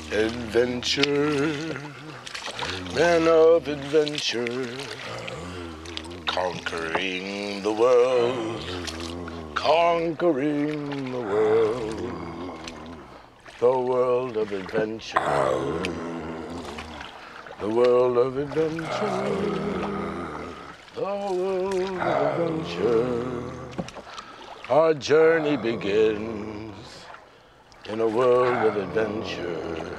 Adventure, man of adventure, conquering the world, conquering the world of adventure, the world of adventure, the world of adventure. Our journey begins in a world of adventure.